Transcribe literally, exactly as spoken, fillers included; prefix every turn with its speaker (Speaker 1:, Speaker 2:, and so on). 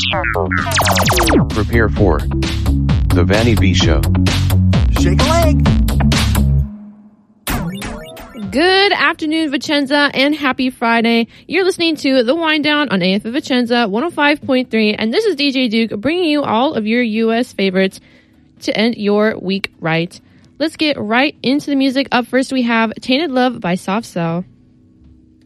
Speaker 1: Prepare for the Vanny B Show.
Speaker 2: Shake a leg.
Speaker 3: Good afternoon, Vicenza, and happy Friday. You're listening to The Wind Down on A F M Vicenza one oh five point three, and this is D J Duke bringing you all of your U S favorites to end your week right. Let's get right into the music. Up first, we have Tainted Love by Soft Cell.